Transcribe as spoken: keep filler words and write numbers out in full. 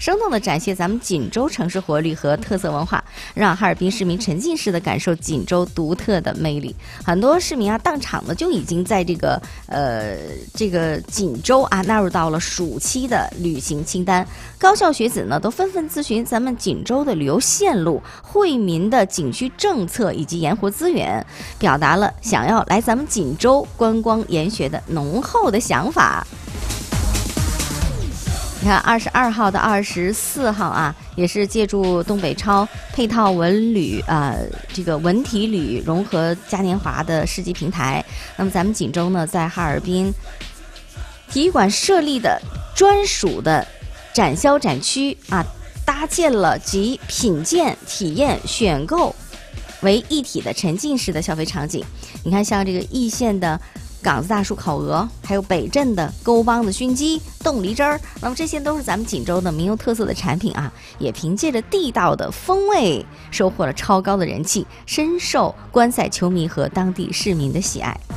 生动地展现咱们锦州城市活力和特色文化，让哈尔滨市民沉浸式的感受锦州独特的魅力。很多市民啊，当场呢就已经在这个呃这个锦州啊纳入到了暑期的旅行清单。高校学子呢都纷纷咨询咱们锦州的旅游线路、惠民的景区政策以及盐湖资源，表达了想要来咱们锦州观光研学的浓厚的想法。你看，二十二号到二十四号啊，也是借助东北超配套文旅啊、呃，这个文体旅融合嘉年华的世纪平台。那么咱们锦州呢，在哈尔滨体育馆设立的专属的展销展区啊，搭建了集品鉴、体验、选购为一体的沉浸式的消费场景。你看，像这个易县的岗子大树烤鹅，还有北镇的沟帮子熏鸡、冻梨汁儿，那么这些都是咱们锦州的民有特色的产品啊，也凭借着地道的风味，收获了超高的人气，深受观赛球迷和当地市民的喜爱。